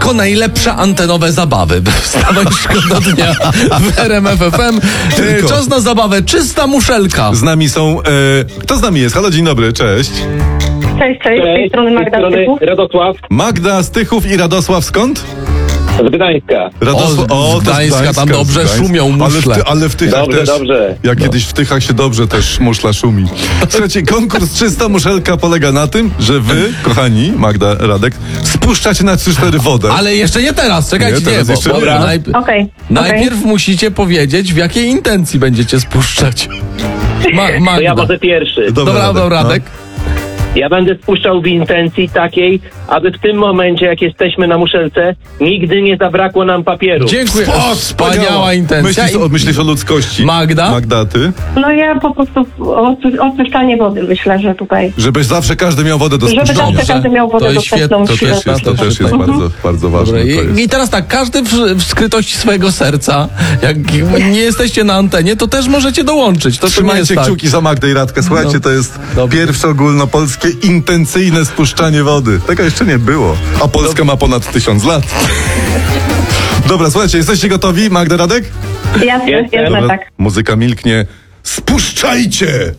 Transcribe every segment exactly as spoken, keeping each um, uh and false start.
tylko najlepsze antenowe zabawy. Wstawaj szkoda dnia w R M F F M. Tylko. Czas na zabawę. Czysta muszelka. Z nami są... E, kto z nami jest? Halo, dzień dobry, cześć. Cześć, cześć, z tej strony Magda strony Stychów. Radosław Magda Stychów i Radosław skąd? z Gdańska. Radosław, O, z to Gdańska, tam dobrze szumią muszle. Ale w, ty, ale w Tychach Dobrze, też. dobrze. Jak kiedyś w Tychach się dobrze też muszla szumi. Słuchajcie, konkurs Czysta Muszelka polega na tym, że wy, kochani, Magda, Radek, spuszczacie na trzy cztery wodę. Ale jeszcze nie teraz, czekajcie, Nie, teraz nie, jeszcze bo, nie. bo Dobra. najp- Okej, najpierw okej. musicie powiedzieć, w jakiej intencji będziecie spuszczać. Ma, To Magda. ja może pierwszy. Dobra, Dobra, Radek, dobra, no. Radek. Ja będę spuszczał w intencji takiej, aby w tym momencie, jak jesteśmy na muszelce, nigdy nie zabrakło nam papieru. Dziękuję. O, Wspaniała intencja. Myślisz o, myślisz o ludzkości. Magda? Magda, ty? No ja po prostu o oczyszczanie wody myślę, że tutaj. Żebyś zawsze każdy miał wodę do Żeby spuszczenia. zawsze każdy miał To wodę jest dostępną. To też jest, to Świetna, też jest świetna. bardzo, bardzo ważne. Dobra, To i, jest. I teraz tak, każdy w, w skrytości swojego serca, jak nie jesteście na antenie, to też możecie dołączyć. To, to nie Trzymajcie jest tak. kciuki za Magdę i Radkę. Słuchajcie, No. to jest Dobrze. pierwsze ogólnopolskie intencyjne spuszczanie wody. Tego jeszcze nie było. A Polska ma ponad tysiąc lat. Dobra, słuchajcie, jesteście gotowi? Magda, Radek? Jasne, Jestem. jasne, Dobra, tak. muzyka milknie. Spuszczajcie!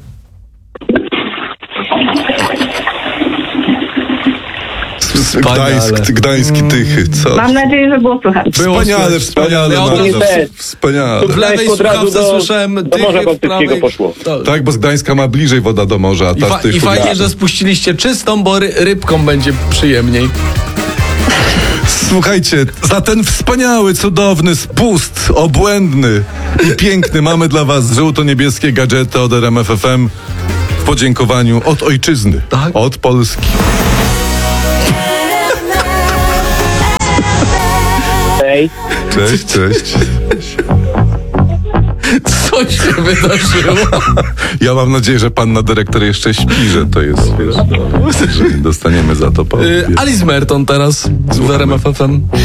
S- Gdańsk, Gdański Tychy, co? Mam nadzieję, że było słychać. Wspaniale, słychać. wspaniale, Ja od Magda, razu- wspaniale. W lewej od razu słuchawce do- słyszałem do dychy, Morza w Bałtyckiego prawej- poszło. To- Tak, bo z Gdańska ma bliżej woda do morza, a I, ta fa- z Tychów... I fajnie, że spuściliście czystą, bo ry- rybką będzie przyjemniej. Słuchajcie, za ten wspaniały, cudowny spust, obłędny i piękny mamy dla was żółto-niebieskie gadżety od R M F F M w podziękowaniu od ojczyzny, Tak? od Polski. Ej, Cześć, cześć. Co się wydarzyło? Ja mam nadzieję, że panna dyrektor jeszcze śpi, że to jest, wiesz, że dostaniemy za to po... Y, Alice Merton teraz w R M F F M.